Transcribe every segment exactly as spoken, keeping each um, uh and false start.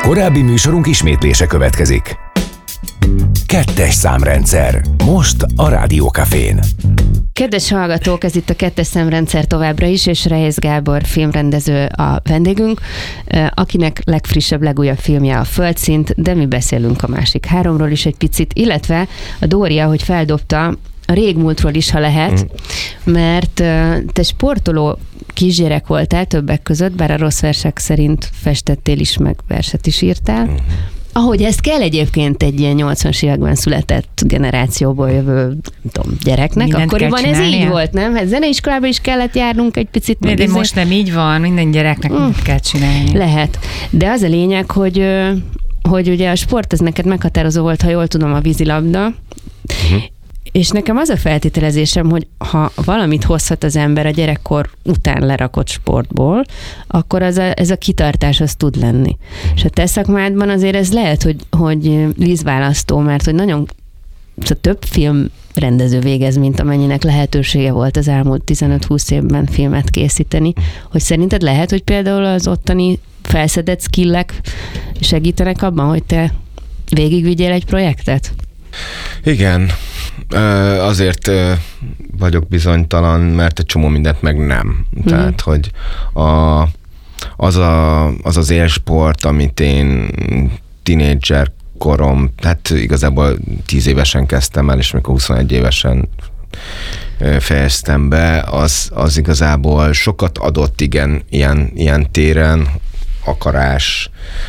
Korábbi műsorunk ismétlése következik. Kettes számrendszer. Most a Rádió Cafén. Kedves hallgatók, ez itt a Kettes számrendszer továbbra is, és Reis Gábor filmrendező a vendégünk, akinek legfrissebb, legújabb filmje a Földszint, de mi beszélünk a másik háromról is egy picit, illetve a Dória, hogy feldobta a régmúltról is, ha lehet, mm. mert te sportoló kisgyerek voltál többek között, bár a rossz versek szerint festettél is, meg verset is írtál. Mm. Ahogy ezt kell egyébként egy ilyen nyolcvanas években született generációból jövő, nem tudom, gyereknek, mindent akkoriban ez így volt, nem? Hát zeneiskolában is kellett járnunk egy picit. De, de most nem így van, minden gyereknek mm. mindent kell csinálni. Lehet. De az a lényeg, hogy, hogy ugye a sport az neked meghatározó volt, ha jól tudom, a vízilabda, uh-huh. és nekem az a feltételezésem, hogy ha valamit hozhat az ember a gyerekkor után lerakott sportból, akkor az a, ez a kitartás az tud lenni. És a te szakmádban azért ez lehet, hogy, hogy vízválasztó, mert hogy nagyon szóval több filmrendező végez, mint amennyinek lehetősége volt az elmúlt tizenöt-húsz évben filmet készíteni. Hogy szerinted lehet, hogy például az ottani felszedett skillek segítenek abban, hogy te végigvigyél egy projektet? Igen, azért vagyok bizonytalan, mert egy csomó mindent meg nem. Mm. Tehát, hogy a, az, a, az az élsport, amit én tínédzser korom, hát igazából tíz évesen kezdtem el, és mikor huszonegy évesen fejeztem be, az, az igazából sokat adott, igen, ilyen, ilyen téren, akarás,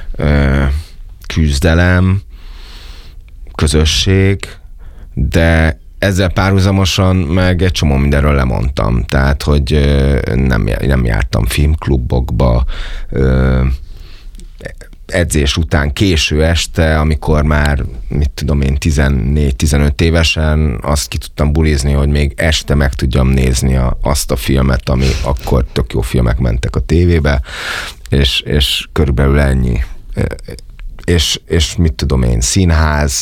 küzdelem, közösség, de ezzel párhuzamosan meg egy csomó mindenről lemondtam. Tehát, hogy nem, nem jártam filmklubokba, edzés után késő este, amikor már, mit tudom én, tizennégy-tizenöt évesen azt ki tudtam bulizni, hogy még este meg tudjam nézni a, azt a filmet, ami akkor tök jó filmek mentek a tévébe, és, és körülbelül ennyi. És, és mit tudom én, színház,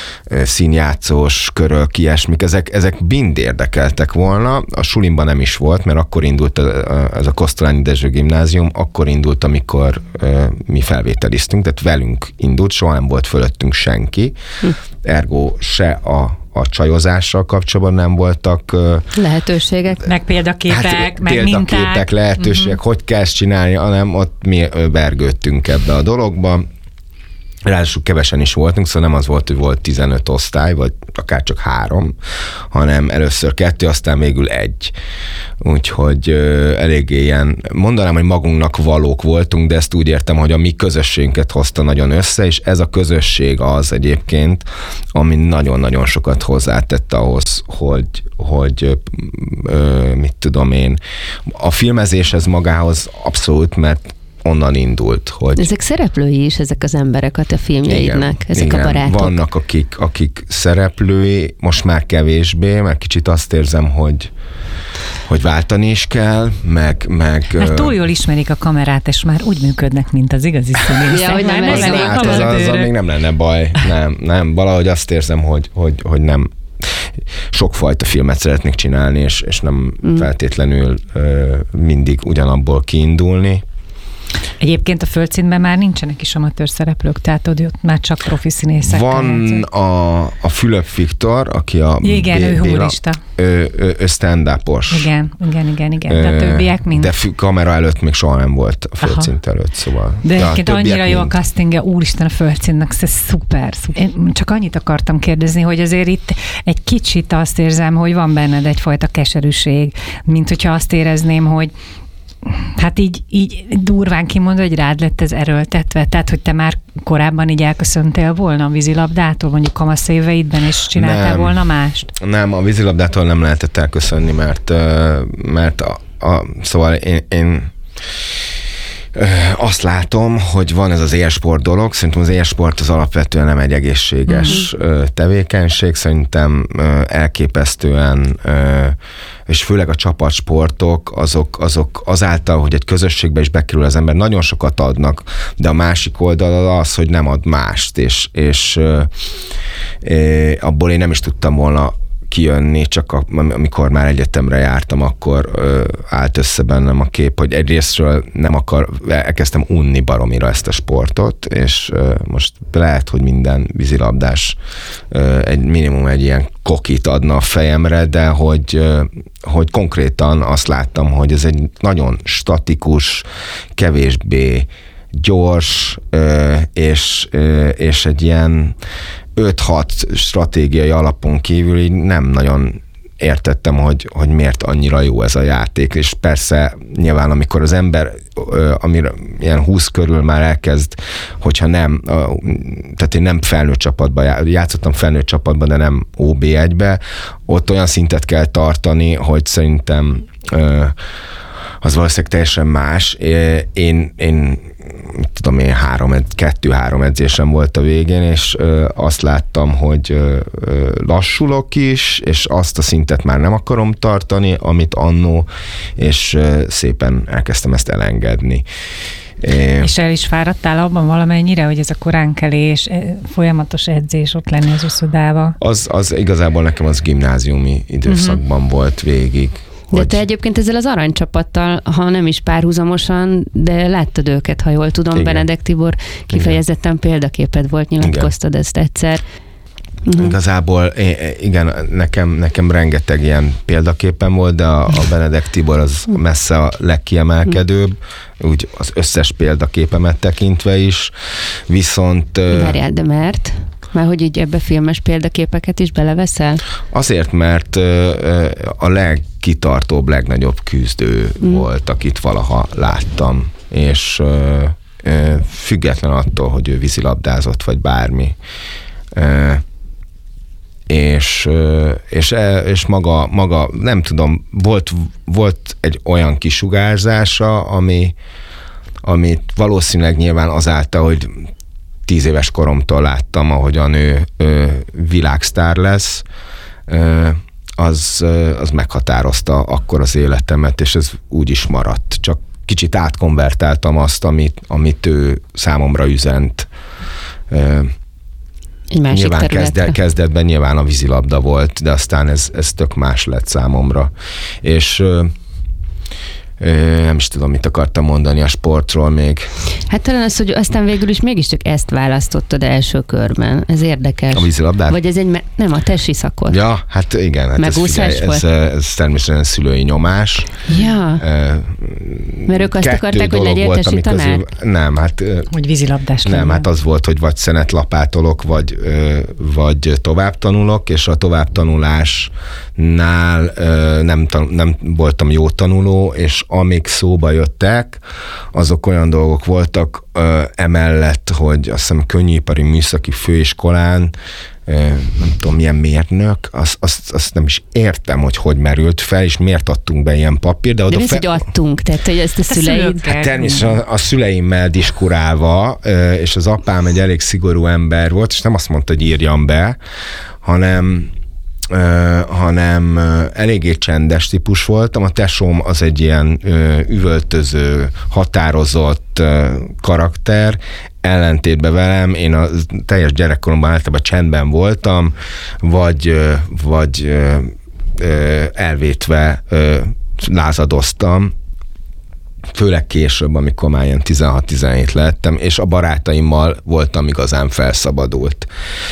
színjátszós körök, ilyesmik, ezek, ezek mind érdekeltek volna. A sulimban nem is volt, mert akkor indult ez a Kosztolányi Dezső Gimnázium, akkor indult, amikor mi felvételiztünk, tehát velünk indult, soha nem volt fölöttünk senki, hm. ergo se a a csajozással kapcsolatban nem voltak lehetőségek, meg példaképek, hát, meg példaképek, minták. lehetőségek, uh-huh. hogy kell ezt csinálni, hanem ott mi vergődtünk ebbe a dologba. Ráadásul kevesen is voltunk, szóval nem az volt, hogy volt tizenöt osztály, vagy akár csak három, hanem először kettő, aztán végül egy. Úgyhogy ö, eléggé ilyen, mondanám, hogy magunknak valók voltunk, de ezt úgy értem, hogy a mi közösségünket hozta nagyon össze, és ez a közösség az egyébként, ami nagyon-nagyon sokat hozzátett ahhoz, hogy, hogy ö, mit tudom én, a filmezéshez magához abszolút, mert onnan indult, hogy... Ezek szereplői is, ezek az emberek a te filmjeidnek, igen, ezek igen, a barátok. Vannak, akik, akik szereplői, most már kevésbé, mert kicsit azt érzem, hogy, hogy váltani is kell, meg... meg mert túl jól ismerik a kamerát, és már úgy működnek, mint az igazi színészek. Ja, hogy nem nem elég hát az, az, az még nem lenne baj. Nem, nem, valahogy azt érzem, hogy, hogy, hogy nem sokfajta filmet szeretnék csinálni, és, és nem mm. feltétlenül ö, mindig ugyanabból kiindulni. Egyébként a Földszintben már nincsenek is amatőr szereplők, tehát ott már csak profi színészek. Van a, a Fülöp Viktor, aki a igen, B- ő humorista. Ő, ő, ő stand-upos. Igen, igen, igen, igen. De a többiek mind. De fü- kamera előtt még soha nem volt a Földszint előtt, szóval. De egyébként annyira mind. jó a castingja, úristen, a Földszintnek, ez szuper, szuper. Én csak annyit akartam kérdezni, hogy azért itt egy kicsit azt érzem, hogy van benned egyfajta keserűség, mint hogyha azt érezném, hogy hát így, így durván kimondva, hogy rád lett ez erőltetve? Tehát, hogy te már korábban így elköszöntél volna a vízilabdától, mondjuk kamasz éveidben, és csináltál nem, volna mást? Nem, a vízilabdától nem lehetett elköszönni, mert, mert a, a, szóval én, én azt látom, hogy van ez az élsport dolog, szerintem az élsport az alapvetően nem egy egészséges uh-huh. tevékenység, szerintem elképesztően, és főleg a csapatsportok, azok, azok azáltal, hogy egy közösségbe is bekerül az ember, nagyon sokat adnak, de a másik oldal az, hogy nem ad mást, és, és abból én nem is tudtam volna kijönni, csak a, amikor már egyetemre jártam, akkor ö, állt össze bennem a kép, hogy egyrésztről nem akar, elkezdtem unni baromira ezt a sportot, és ö, most lehet, hogy minden vízilabdás ö, egy minimum egy ilyen kokit adna a fejemre, de hogy, ö, hogy konkrétan azt láttam, hogy ez egy nagyon statikus, kevésbé gyors, ö, és, ö, és egy ilyen öt-hat stratégiai alapon kívül így nem nagyon értettem, hogy, hogy miért annyira jó ez a játék, és persze nyilván amikor az ember amire ilyen húsz körül már elkezd, hogyha nem, tehát én nem felnőtt csapatban játszottam, felnőtt csapatban, de nem ó bé egybe, ott olyan szintet kell tartani, hogy szerintem az valószínűleg teljesen más. Én, én tudom én, három, kettő-három edzésem volt a végén, és ö, azt láttam, hogy ö, lassulok is, és azt a szintet már nem akarom tartani, amit annó, és ö, szépen elkezdtem ezt elengedni. É. És el is fáradtál abban valamennyire, hogy ez a koránkelés, folyamatos edzés ott lenni az uszodába? Az, az igazából nekem az gimnáziumi időszakban uh-huh. volt végig. De te egyébként ezzel az aranycsapattal, ha nem is párhuzamosan, de láttad őket, ha jól tudom, igen. Benedek Tibor kifejezetten igen. példaképed volt, nyilatkoztad igen. ezt egyszer. Uh-huh. Igazából igen, nekem, nekem rengeteg ilyen példaképem volt, de a, a Benedek Tibor az messze a legkiemelkedőbb, úgy az összes példaképemet tekintve is, viszont... Várjál, de mert... Már hogy így ebbe filmes példaképeket is beleveszel? Azért, mert a legkitartóbb, legnagyobb küzdő mm. volt, akit valaha láttam, és független attól, hogy ő vízilabdázott, vagy bármi. És, és, és maga, maga, nem tudom, volt, volt egy olyan kisugárzása, ami, amit valószínűleg nyilván azáltal, hogy tíz éves koromtól láttam, ahogyan ő, ő világsztár lesz, az, az meghatározta akkor az életemet, és ez úgy is maradt. Csak kicsit átkonvertáltam azt, amit, amit ő számomra üzent. Egy másik nyilván kezdet, kezdetben nyilván a vízilabda volt, de aztán ez, ez tök más lett számomra. És nem is tudom, mit akartam mondani a sportról még. Hát talán az, hogy aztán végül is mégiscsak ezt választottad első körben. Ez érdekes. A vízilabdát? Vagy ez egy, nem, a tesi szakot. Ja, hát igen. Hát megúszás ez, volt? Ez, ez természetesen szülői nyomás. Ja. E, Mert ők azt akarták, hogy legyél volt, tesi tanár? Azért, nem, hát... Hogy vízilabdás nem, legyen. Hát az volt, hogy vagy szenetlapátolok, vagy, vagy tovább tanulok, és a továbbtanulásnál nem, nem voltam jó tanuló, és amik szóba jöttek, azok olyan dolgok voltak ö, emellett, hogy azt hiszem könnyűipari műszaki főiskolán, ö, nem tudom, milyen mérnök, azt, azt, azt nem is értem, hogy hogy merült fel, és miért adtunk be ilyen papír, de oda de fel... hogy adtunk, tehát hogy ezt a szüleid... Hát természetesen a, a szüleimmel diskurálva, ö, és az apám egy elég szigorú ember volt, és nem azt mondta, hogy írjam be, hanem Uh, hanem uh, eléggé csendes típus voltam. A tesóm az egy ilyen uh, üvöltöző, határozott uh, karakter, ellentétben velem, én a teljes gyerekkoromban általában csendben voltam, vagy, uh, vagy uh, uh, elvétve uh, lázadoztam, főleg később, amikor már ilyen tizenhat-tizenhét lettem, és a barátaimmal voltam igazán felszabadult.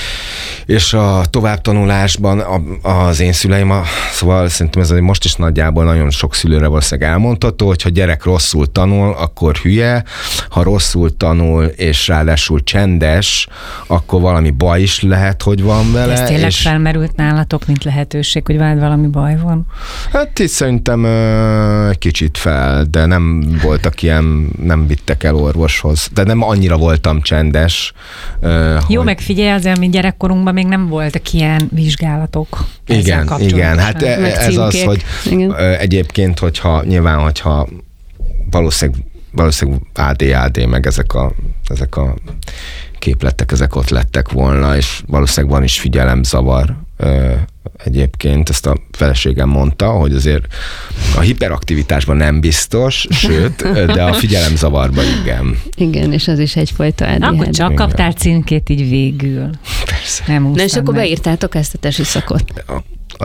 És a továbbtanulásban az én szüleim, a, szóval szerintem ez most is nagyjából nagyon sok szülőre valószínűleg elmondható, hogy ha gyerek rosszul tanul, akkor hülye, ha rosszul tanul, és ráadásul csendes, akkor valami baj is lehet, hogy van vele. Ez tényleg és felmerült nálatok, mint lehetőség, hogy veled valami baj van? Hát itt szerintem egy kicsit fel, de nem voltak ilyen, nem vittek el orvoshoz. De nem annyira voltam csendes. Jó, hogy... megfigyelj, azért, mint gyerekkorunkban még nem voltak ilyen vizsgálatok. Igen, igen. Hát ez az, hogy igen. Egyébként, hogyha nyilván, hogyha valószínűleg, valószínűleg á dé há dé, meg ezek a, ezek a képletek, ezek ott lettek volna, és valószínűleg van is figyelemzavar egyébként, ezt a feleségem mondta, hogy azért a hiperaktivitásban nem biztos, sőt, de a figyelemzavarban igen. Igen, és az is egyfajta á dé há dé. Akkor csak igen. Kaptál címkét így végül. Persze. Nem na és akkor meg. Beírtátok ezt a tesi szakot. A, a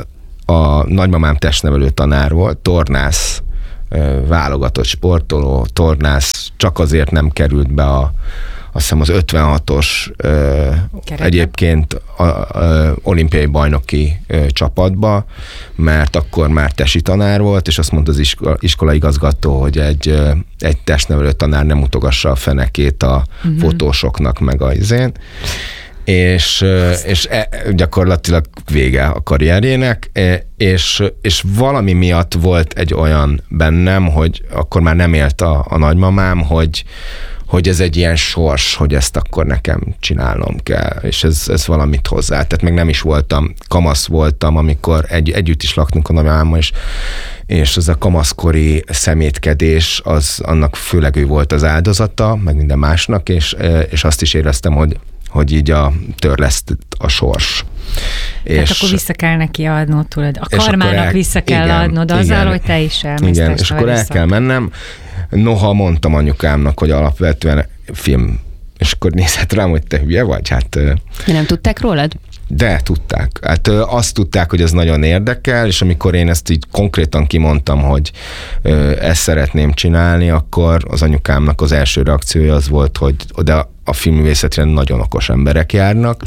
a nagymamám testnevelő tanár volt, tornász, válogatott sportoló, tornász, csak azért nem került be a azt hiszem az ötvenhatos ö, egyébként a, a, olimpiai bajnoki ö, csapatba, mert akkor már tesi tanár volt, és azt mondta az iskola, iskola igazgató, hogy egy, ö, egy testnevelő tanár nem utogassa a fenekét a uh-huh. fotósoknak meg a izén, és, ö, és e, gyakorlatilag vége a karrierjének, és, és valami miatt volt egy olyan bennem, hogy akkor már nem élt a, a nagymamám, hogy hogy ez egy ilyen sors, hogy ezt akkor nekem csinálnom kell, és ez, ez valamit hozzá. Tehát még nem is voltam, kamasz voltam, amikor egy, együtt is laktunk a nagymamámmal, és, és az a kamaszkori szemétkedés, az annak főleg ő volt az áldozata, meg minden másnak, és, és azt is éreztem, hogy hogy így a törleszt a sors. Tehát és akkor vissza kell neki adnod, tudod. A karmának el, vissza kell igen, adnod azzal, igen, hogy te is elmész. Igen, és akkor el kell mennem. Noha mondtam anyukámnak, hogy alapvetően film, és akkor nézett rám, hogy te hülye vagy. Hát, de nem tudták rólad? De tudták. Hát azt tudták, hogy ez nagyon érdekel, és amikor én ezt így konkrétan kimondtam, hogy ezt szeretném csinálni, akkor az anyukámnak az első reakciója az volt, hogy oda a filmművészetre nagyon okos emberek járnak.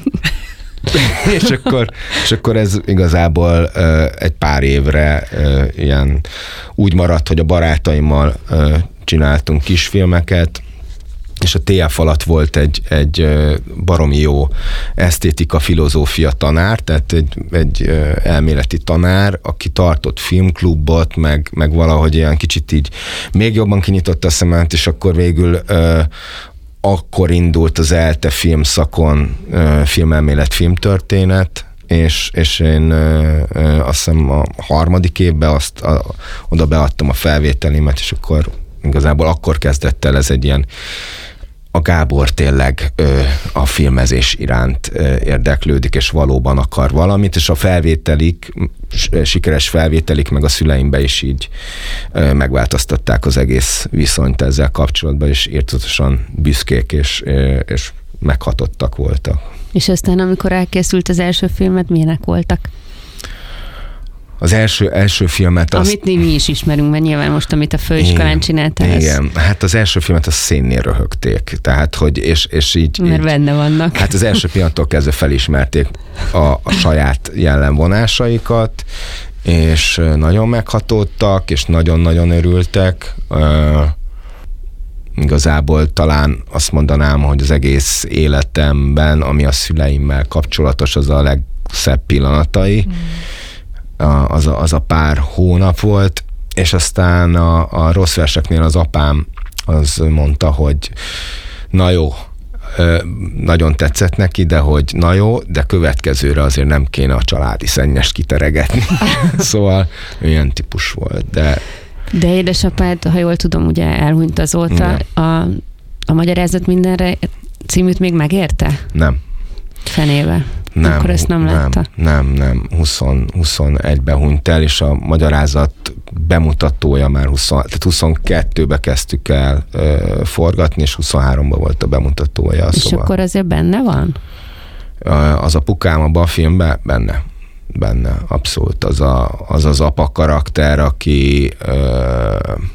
és, akkor, és akkor ez igazából uh, egy pár évre uh, ilyen úgy maradt, hogy a barátaimmal uh, csináltunk kisfilmeket, és a té ef alatt volt egy, egy uh, baromi jó esztétika, filozófia tanár, tehát egy, egy uh, elméleti tanár, aki tartott filmklubot, meg, meg valahogy ilyen kicsit így még jobban kinyitotta a szemet, és akkor végül uh, akkor indult az ELTE filmszakon uh, filmelmélet, filmtörténet, és, és én uh, uh, azt hiszem a harmadik évben azt, a, oda beadtam a felvételimet, és akkor igazából akkor kezdett el ez egy ilyen, a Gábor tényleg ö, a filmezés iránt ö, érdeklődik, és valóban akar valamit, és a felvételik, sikeres felvételik meg a szüleimbe is így ö, megváltoztatták az egész viszonyt ezzel kapcsolatban, és írtózatosan büszkék, és, ö, és meghatottak voltak. És aztán, amikor elkészült az első filmet, milyenek voltak? Az első, első filmet... Amit azt... mi is ismerünk, mert nyilván most, amit a főiskolán csináltál. Igen, ez... hát az első filmet a szénnél röhögték, tehát, hogy és, és így... Mert így, benne vannak. Hát az első pillanattól kezdve felismerték a, a saját jellemvonásaikat, és nagyon meghatódtak, és nagyon-nagyon örültek. Uh, igazából talán azt mondanám, hogy az egész életemben, ami a szüleimmel kapcsolatos, az a legszebb pillanatai. Mm. Az a, az a pár hónap volt, és aztán a, a rossz verseknél az apám az mondta, hogy na jó, nagyon tetszett neki, de hogy na jó, de következőre azért nem kéne a családi szennyest kiteregetni. Szóval ilyen típus volt, de... De édesapád, ha jól tudom, ugye elhunyt azóta, a, a Magyarázat mindenre címűt még megérte? Nem. Fenébe. Nem, akkor ezt nem, nem látta? Nem, nem. húsz, huszonegyben hunyt el, és a Magyarázat bemutatója már húsz, tehát huszonkettőbe kezdtük el ö, forgatni, és huszonháromban volt a bemutatója. És szóval. Akkor azért benne van? Az apukám abban a filmben benne. Benne, abszolút. Az a, az, az apa karakter, aki ö,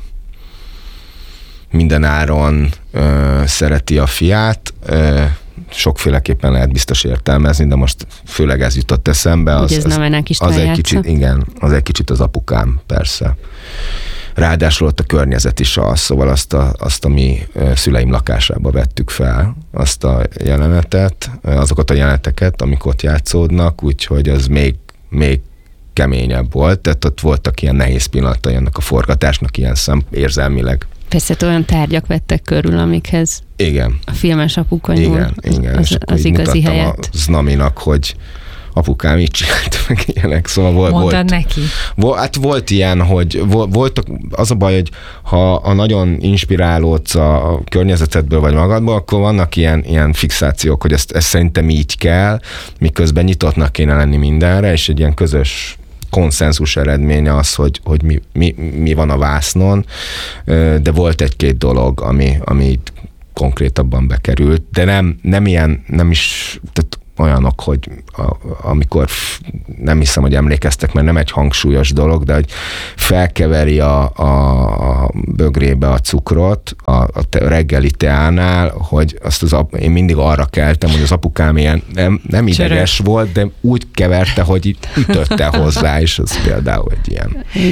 minden áron ö, szereti a fiát, ö, sokféleképpen lehet biztos értelmezni, de most főleg ez jutott eszembe. Az, ez az, nem kis az egy kicsit, igen, az egy kicsit az apukám, persze. Ráadásul ott a környezet is az, szóval azt a, azt a mi szüleim lakásába vettük fel, azt a jelenetet, azokat a jeleneteket, amik ott játszódnak, úgyhogy az még, még keményebb volt, tehát ott voltak ilyen nehéz pillanatai ennek a forgatásnak, ilyen szem érzelmileg. Persze olyan tárgyak vettek körül, amikhez igen. a filmes apuka nyúl, igen, igen. az, az igazi helyet. A Znaminak, hogy apukám így csinált meg ilyenek, szóval volt... Mondtad volt, neki? Volt, hát volt ilyen, hogy voltak, az a baj, hogy ha a nagyon inspirálódsz a környezetedből vagy magadból, akkor vannak ilyen, ilyen fixációk, hogy ezt, ezt szerintem így kell, miközben nyitottnak kéne lenni mindenre, és egy ilyen közös konszenzus eredménye az, hogy, hogy mi, mi, mi van a vásznon, de volt egy-két dolog, ami, ami konkrétabban bekerült, de nem, nem ilyen, nem is, tehát olyanok, hogy a, amikor nem hiszem, hogy emlékeztek, mert nem egy hangsúlyos dolog, de hogy felkeveri a, a, a bögrébe a cukrot a, a te, reggeli teánál, hogy azt az ap, én mindig arra keltem, hogy az apukám ilyen nem, nem ideges volt, de úgy keverte, hogy itt ütötte hozzá, és az például egy ilyen.